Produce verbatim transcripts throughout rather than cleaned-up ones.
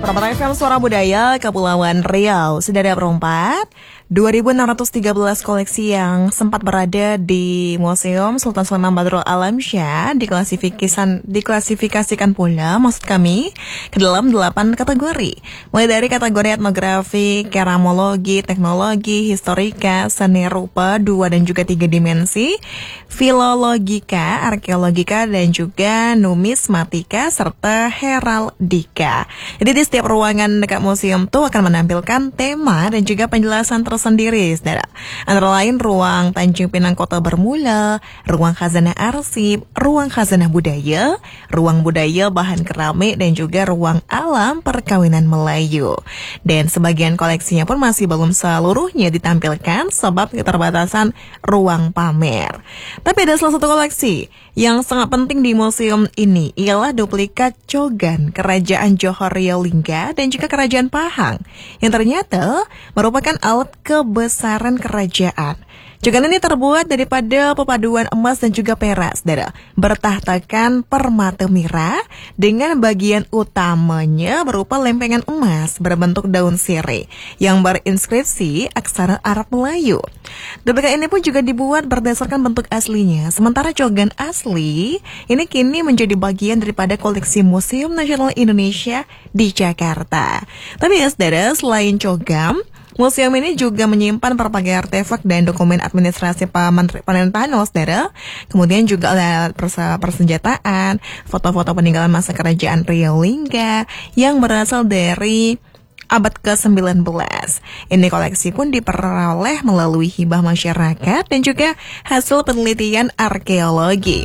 Pramata F M Suara Budaya Kepulauan Riau. Sudah ada perempat dua ribu enam ratus tiga belas koleksi yang sempat berada di Museum Sultan Sulaiman Badrul Alamsyah diklasifikasikan, diklasifikasikan pula maksud kami ke dalam delapan kategori. Mulai dari kategori etnografi, keramologi, teknologi, historika, seni rupa dua dan juga tiga dimensi, filologika, arkeologika, dan juga numismatika serta heraldika. Jadi di setiap ruangan dekat museum tuh akan menampilkan tema dan juga penjelasan tersendiri, saudara. Antara lain ruang Tanjung Pinang Kota Bermula, ruang khazanah arsip, ruang khazanah budaya, ruang budaya bahan keramik, dan juga ruang alam perkawinan Melayu. Dan sebagian koleksinya pun masih belum seluruhnya ditampilkan sebab keterbatasan ruang pamer. Tapi ada salah satu koleksi yang sangat penting di museum ini, ialah duplikat cogan Kerajaan Johor Riau Lingga dan juga Kerajaan Pahang, yang ternyata merupakan alat kebesaran kerajaan. Cogan ini terbuat daripada perpaduan emas dan juga perak, saudara, bertahtakan permata merah dengan bagian utamanya berupa lempengan emas berbentuk daun sirih yang berinskripsi aksara Arab Melayu. Duplikat ini pun juga dibuat berdasarkan bentuk aslinya, sementara cogan asli ini kini menjadi bagian daripada koleksi Museum Nasional Indonesia di Jakarta. Tapi ya, saudara, selain cogan, museum ini juga menyimpan berbagai artefak dan dokumen administrasi pemerintahan, saudara. Kemudian juga alat persenjataan, foto-foto peninggalan masa kerajaan Riau Lingga yang berasal dari abad ke sembilan belas. Ini koleksi pun diperoleh melalui hibah masyarakat dan juga hasil penelitian arkeologi,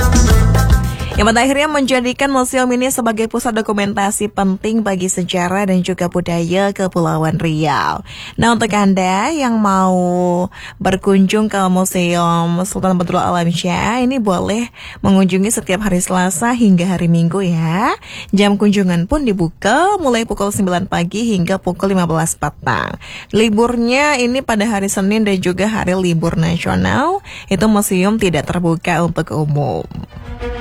yang pada akhirnya menjadikan museum ini sebagai pusat dokumentasi penting bagi sejarah dan juga budaya Kepulauan Riau. Nah, untuk Anda yang mau berkunjung ke Museum Sultan Badrul Alamsyah, ini boleh mengunjungi setiap hari Selasa hingga hari Minggu ya. Jam kunjungan pun dibuka mulai pukul sembilan pagi hingga pukul lima belas petang. Liburnya ini pada hari Senin dan juga hari libur nasional, itu museum tidak terbuka untuk umum.